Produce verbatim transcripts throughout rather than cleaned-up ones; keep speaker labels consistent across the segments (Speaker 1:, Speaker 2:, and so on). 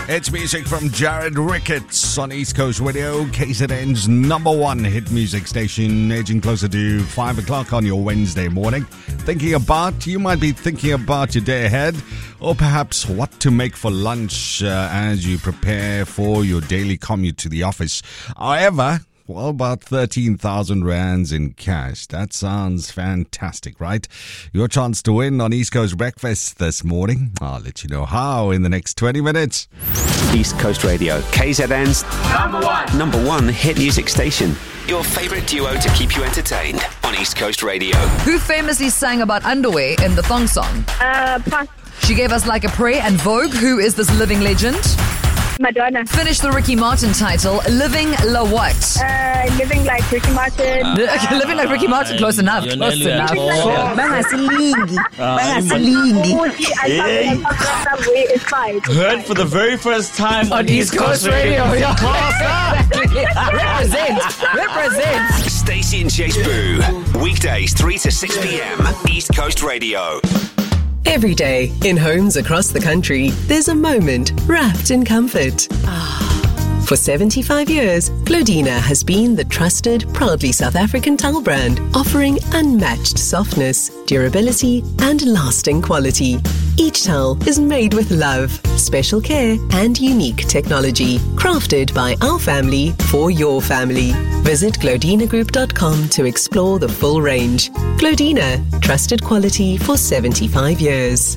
Speaker 1: It's music from Jared Ricketts on East Coast Radio, K Z N's number one hit music station, edging closer to five o'clock on your Wednesday morning. Thinking about, you might be thinking about your day ahead, or perhaps what to make for lunch uh, as you prepare for your daily commute to the office. However, well, about thirteen thousand rands in cash. That sounds fantastic, right? Your chance to win on East Coast Breakfast this morning. I'll let you know how in the next twenty minutes.
Speaker 2: East Coast Radio, K Z N's number one, number one hit music station. Your favourite duo to keep you entertained on East Coast Radio.
Speaker 3: Who famously sang about underwear in the thong song?
Speaker 4: Uh, pass.
Speaker 3: She gave us Like a Prayer and Vogue. Who is this living legend?
Speaker 4: Madonna.
Speaker 3: Finish the Ricky Martin title. Living La what?
Speaker 4: Uh, living like Ricky Martin.
Speaker 3: Uh, living like Ricky Martin. Close enough. Close enough.
Speaker 5: Bangasiligi. Bangasiligi.
Speaker 6: Heard for the very first time
Speaker 3: on, on East Coast, Coast Radio. Radio. Represent. Represent.
Speaker 2: Stacey and Chase Boo. Weekdays three to six p.m. East Coast Radio.
Speaker 7: Every day, in homes across the country, there's a moment wrapped in comfort. For seventy-five years, Glodina has been the trusted, proudly South African towel brand, offering unmatched softness, durability, and lasting quality. Each towel is made with love, special care, and unique technology, crafted by our family for your family. Visit glodina group dot com to explore the full range. Glodina, trusted quality for seventy-five years.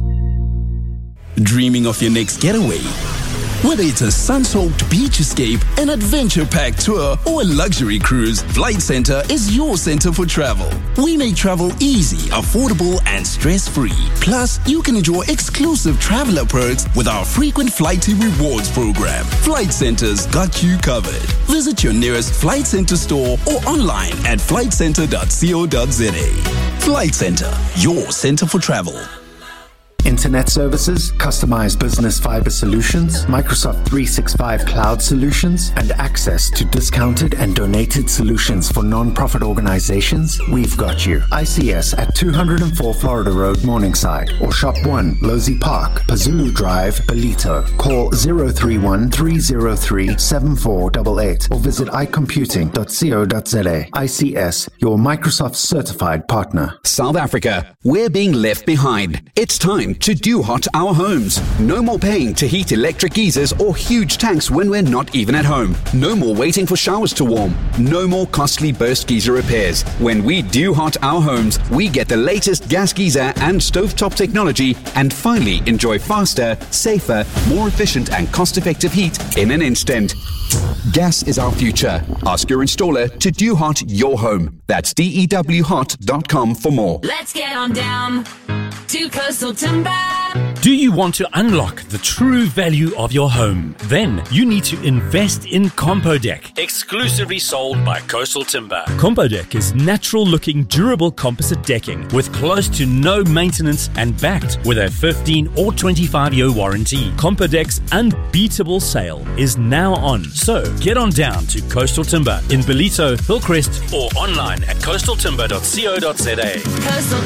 Speaker 8: Dreaming of your next getaway? Whether it's a sun-soaked beach escape, an adventure-packed tour, or a luxury cruise, Flight Centre is your center for travel. We make travel easy, affordable, and stress-free. Plus, you can enjoy exclusive traveler perks with our frequent Flighty Rewards program. Flight Centre's got you covered. Visit your nearest Flight Centre store or online at flight centre dot co dot za. Flight Centre, your center for travel.
Speaker 9: Internet services, customized business fiber solutions, Microsoft three sixty-five cloud solutions, and access to discounted and donated solutions for non-profit organizations, we've got you. I C S at two oh four Florida Road, Morningside, or Shop one, Losey Park, Pazulu Drive, Belito. Call zero three one, three zero three, seven four eight eight or visit i computing dot co dot za. I C S, your Microsoft certified partner.
Speaker 2: South Africa, we're being left behind. It's time to do hot our homes. No more paying to heat electric geysers or huge tanks when we're not even at home. No more waiting for showers to warm. No more costly burst geyser repairs. When we do hot our homes, we get the latest gas geyser and stovetop technology and finally enjoy faster, safer, more efficient and cost-effective heat in an instant. Gas is our future. Ask your installer to do hot your home. That's D E W hot dot com for more.
Speaker 10: Let's get on down to Coastal Timber.
Speaker 11: Do you want to unlock the true value of your home? Then you need to invest in Compodeck, exclusively sold by Coastal Timber. Compodeck is natural-looking, durable composite decking with close to no maintenance and backed with a fifteen or twenty-five year warranty. Compodeck's unbeatable sale is now on. So get on down to Coastal Timber in Belito, Hillcrest, or online at coastal timber dot co dot za.
Speaker 10: Coastal